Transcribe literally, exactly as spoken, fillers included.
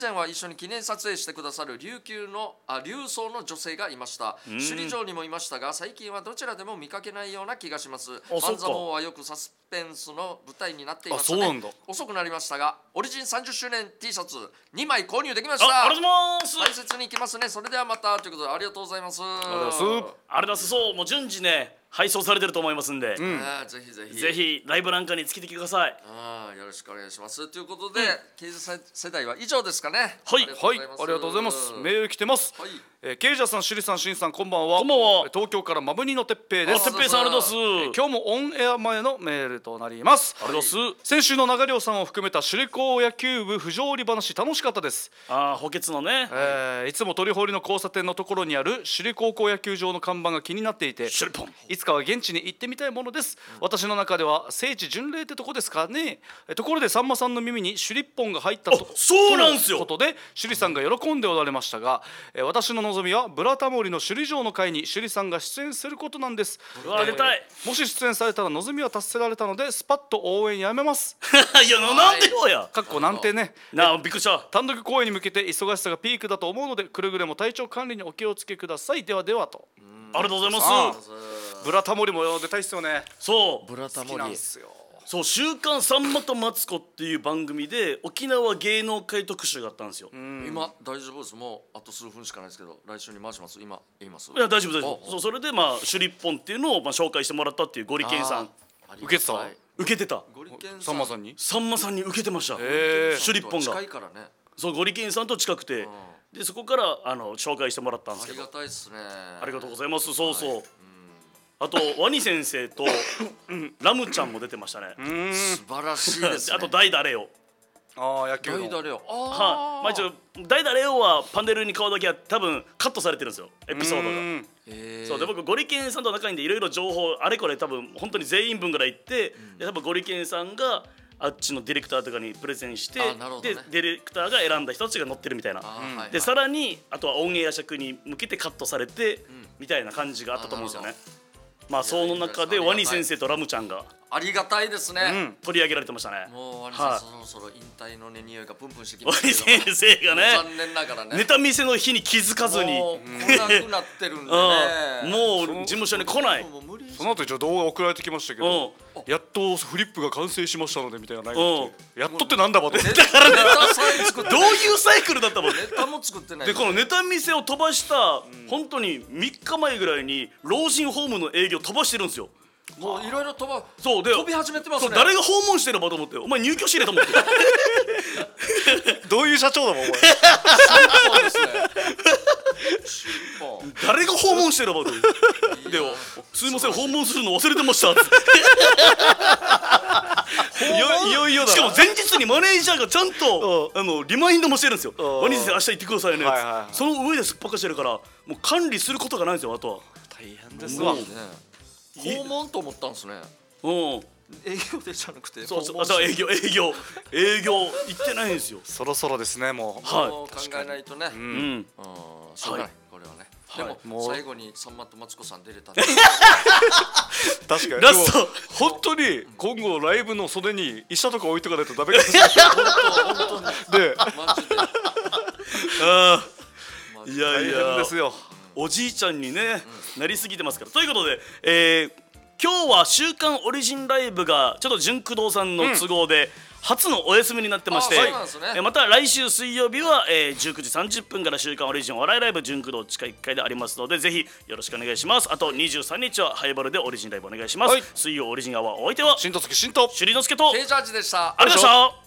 以前は一緒に記念撮影してくださる琉球のあ琉装の女性がいました。首里城にもいましたが、最近はどちらでも見かけないような気がします。半沢門はよくサスペンスの舞台になっていましたね。遅くなりましたが、オリジンさんじゅっしゅうねん T シャツにまい購入できました。 あ、ありがとうございます。 大切にいきますね。それではまたということで、ありがとうございます。ありがとうございます。 ありがとうございます。そう、もう順次ね配送されてると思いますんで、うん、 ぜひぜひぜひライブなんかにつけてきてください。 あ、よろしくお願いしますということで、うん、刑事世代は以上ですかね。 はいはい、ありがとうございます。メール来てます。はい、えー、刑事さん、しりさん、しんさん、こんばんは。 こんばんは。 東京からまぶにのてっぺいです。 てっぺいさん、ありがとうございます。 今日もオンエア前のメールとなります。 ありがとうございます。 先週の長良さんを含めた首里高野球部不条理話楽しかったです。 ああ、補欠のね、 えー、いつも鳥堀の交差点のところにある首里高校野球場の看板が気になっていて、いつかは現地に行ってみたいものです。うん、私の中では聖地巡礼ってとこですかね。ところでさんまさんの耳に首里ポンが入ったとそうなんですよ。 ということで首里さんが喜んでおられましたが、えー、私の望みはブラタモリの首里城の会に首里さんが出演することなんです。 うわ、出たい。 もし出演されたら望みは達せられたのでスパッと応援やめます。 いや、なんでよや。 かっこなんてね。 なあ、びっくりした。 単独公演に向けて忙しさがピークだと思うので、くれぐれも体調管理にお気をつけください。ではではと。 ありがとうございます。 ブラタモリも出たいっすよね。 そう、 ブラタモリなんすよ。 そう、週刊さんまとマツコっていう番組で沖縄芸能界特集があったんですよ。 今大丈夫です。もうあと数分しかないですけど、来週に回します。今言います。 いや、大丈夫大丈夫。そう、それでまあ首里ポンっていうのをまあ紹介してもらったっていうゴリケンさん受けてた受けてたさんまさんにさんまさんに受けてました。 首里ポンが近いからね。 そう、ゴリケンさんと近くて、でそこからあの紹介してもらったんですけど、 ありがたいですね。 ありがとうございます。そうそう、あとワニ先生とラムちゃんも出てましたね。 素晴らしいですね。 あと代打レオ。 ああ、野球の代打レオ。 はい、まあ一応代打レオはパネルに顔だけは多分カットされてるんですよ、エピソードが。そうで、僕ゴリケンさんと仲いいんでいろいろ情報あれこれ多分本当に全員分ぐらい言って、で多分ゴリケンさんがあっちのディレクターとかにプレゼンして、ね、でディレクターが選んだ人たちが載ってるみたいな。でさらにあとはオンエア尺に向けてカットされて、うん、みたいな感じがあったと思うんですよね。まあその中でワニ先生とラムちゃんがありがたいですね、うん、 取り上げられてましたね。 もうワニ先生、はい、そろそろ引退のね匂いがプンプンしてきましたけど、ワニ先生がね残念ながらねネタ見せの日に気づかずにもう来なくなってるんでねもう事務所に来ない。 その後一応動画送られてきましたけど、やっとフリップが完成しましたのでみたいな、やっとってなんだばと。だからね、どういうサイクルだったもん。 ネタも作ってないで、このネタ見せを飛ばした本当にみっかまえぐらいに老人ホームの営業飛ばしてるんですよ。 もういろいろ飛ばそうで飛び始めてますね。 誰が訪問してればと思って、お前入居してれと思ってどういう社長だもんお前誰が訪問してればと思ってでもすいません訪問するの忘れてましたいよいよだ。しかも前日にマネージャーがちゃんとあのリマインドもしてるんですよ。ワニ先生明日行ってくださいね。その上ですっぱかしてるから、もう管理することがないんですよ。あとは大変ですわ。 訪問と思ったんですね。 うん、 営業でじゃなくて、 そうそう、営業営業営業行ってないんですよ。 そろそろですね、もう。 はい、考えないとね。うん、しょうがない、これはね。でも最後にさんまとマツコさん出れたんで。 確かに。 ラスト本当に今後ライブの袖に医者とか置いとかないとダメかもしれない。 本当に。で、マジで。 ああ、いやいや。 大変ですよ。 おじいちゃんにね、なりすぎてますから。ということで、えー、今日は週刊オリジンライブがちょっと純駆動さんの都合で、うん、初のお休みになってまして、ね、また来週水曜日は、えー、じゅうくじさんじゅっぷんから週刊オリジンお笑いライブ純駆動地下いっかいでありますので、ぜひよろしくお願いします。あとにじゅうさんにちはハイバルでオリジンライブお願いします。はい、水曜オリジンアワーお相手は新とつき新と朱里之助とケイジャージでした。 ありがとうございました。